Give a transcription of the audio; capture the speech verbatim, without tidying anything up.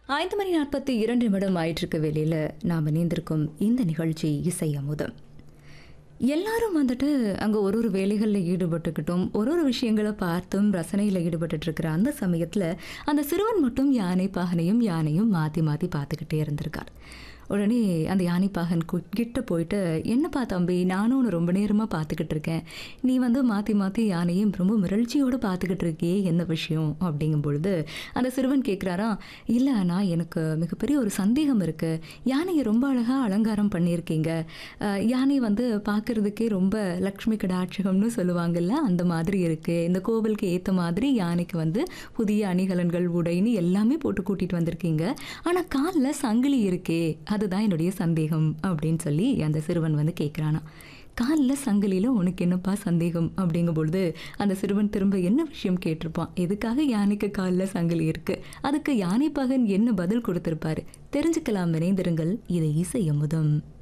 ஐந்து மணி நாற்பத்தி இரண்டு நிமிடம் ஆயிட்டிருக்க வேளையில் நாம் இணைந்திருக்கும் இந்த நிகழ்ச்சி இசை அமுதம். எல்லாரும் வந்துட்டு அங்கே ஒரு ஒரு வேலைகளில் ஈடுபட்டுக்கிட்டும் ஒரு ஒரு விஷயங்களை பார்த்தும் ரசனையில் ஈடுபட்டுருக்கிற அந்த சமயத்தில் அந்த சிறுவன் மட்டும் யானை பாகனையும் யானையும் மாற்றி மாற்றி பார்த்துக்கிட்டே இருந்திருக்கார். உடனே அந்த யானைப்பாகன் கிட்ட போயிட்டு, என்னப்பா தம்பி, நானும் ஒன்று ரொம்ப நேரமாக பார்த்துக்கிட்டு இருக்கேன், நீ வந்து மாற்றி மாற்றி யானையும் ரொம்ப மிரட்சியோடு பார்த்துக்கிட்டு இருக்கியே, என்ன விஷயம் அப்படிங்கும் பொழுது அந்த சிறுவன் கேட்குறாராம், இல்லை ஆனால் எனக்கு மிகப்பெரிய ஒரு சந்தேகம் இருக்குது. யானையை ரொம்ப அழகாக அலங்காரம் பண்ணியிருக்கீங்க, யானை வந்து பார்க்குறதுக்கே ரொம்ப லக்ஷ்மி கடாட்சகம்னு சொல்லுவாங்கல்ல, அந்த மாதிரி இருக்குது. இந்த கோவிலுக்கு ஏற்ற மாதிரி யானைக்கு வந்து புதிய அணிகலன்கள் உடைன்னு எல்லாமே போட்டு கூட்டிகிட்டு வந்திருக்கீங்க, ஆனால் காலில் சங்கிலி இருக்கே, அதுதான் என்னுடைய சந்தேகம் அப்படின்னு சொல்லி அந்த சிறுவன் வந்து கேட்குறானா. காலில் சங்கிலியில் உனக்கு என்னப்பா சந்தேகம் அப்படிங்கும் பொழுது அந்த சிறுவன் திரும்ப என்ன விஷயம் கேட்டிருப்பான், எதுக்காக யானைக்கு காலில் சங்கிலி இருக்கு, அதுக்கு யானை பாகன் என்ன பதில் கொடுத்திருப்பாரு, தெரிஞ்சுக்கலாம். இணைந்திருங்கள். இது இசை அமுதம்.